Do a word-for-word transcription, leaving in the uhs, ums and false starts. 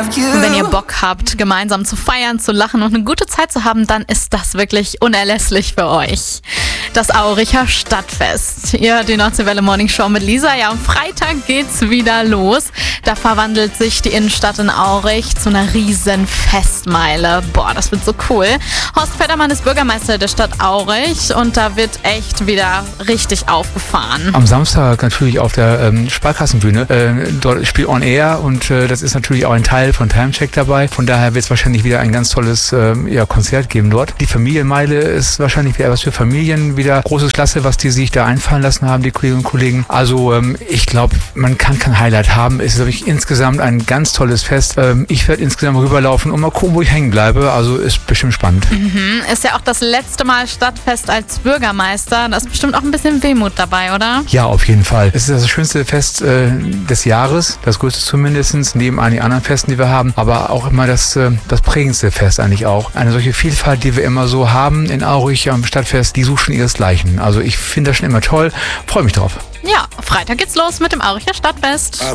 Wenn ihr Bock habt, gemeinsam zu feiern, zu lachen und eine gute Zeit zu haben, dann ist das wirklich unerlässlich für euch. Das Auricher Stadtfest. Ihr hört die Nordseewelle Morning Show mit Lisa. Ja, am Freitag geht's wieder los. Da verwandelt sich die Innenstadt in Aurich zu einer riesen Festmeile. Boah, das wird so cool. Horst Federmann ist Bürgermeister der Stadt Aurich und da wird echt wieder richtig aufgefahren. Am Samstag natürlich auf der ähm, Sparkassenbühne. Äh, dort spielt On Air und äh, das ist natürlich auch ein Teil von Timecheck dabei. Von daher wird es wahrscheinlich wieder ein ganz tolles äh, ja, Konzert geben dort. Die Familienmeile ist wahrscheinlich wieder was für Familien. Wieder großes Klasse, was die sich da einfallen lassen haben, die Kolleginnen und Kollegen. Also ähm, ich glaube, man kann kein Highlight haben. Es ist wirklich insgesamt ein ganz tolles Fest. Ähm, ich werde insgesamt rüberlaufen und mal gucken, wo ich hängen bleibe. Also ist bestimmt spannend. Mhm. Ist ja auch das letzte Mal Stadtfest als Bürgermeister. Da ist bestimmt auch ein bisschen Wehmut dabei, oder? Ja, auf jeden Fall. Es ist das schönste Fest äh, des Jahres, das größte zumindest, neben einigen anderen Festen, die wir haben, aber auch immer das, äh, das prägendste Fest eigentlich auch. Eine solche Vielfalt, die wir immer so haben in Aurich am Stadtfest, die sucht schon ihresgleichen. Also ich finde das schon immer toll, freue mich drauf. Ja, Freitag geht's los mit dem Auricher Stadtfest.